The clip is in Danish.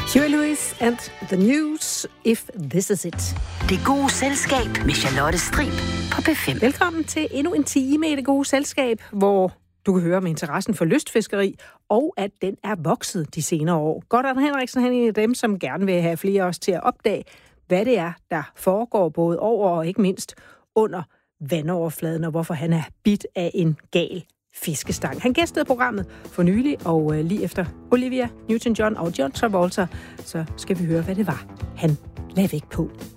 Huey Lewis and the News, If This Is It. Det gode selskab med Charlotte Strib på P5. Velkommen til endnu en time i Det gode selskab, hvor du kan høre om interessen for lystfiskeri, og at den er vokset de senere år. Gordon Henriksen, han er en af dem, som gerne vil have flere os til at opdage, hvad det er, der foregår både over og ikke mindst under vandoverfladen, og hvorfor han er bidt af en gal fiskestang. Han gæstede programmet for nylig, og lige efter Olivia Newton-John og John Travolta, så skal vi høre, hvad det var, han lagde vægt på.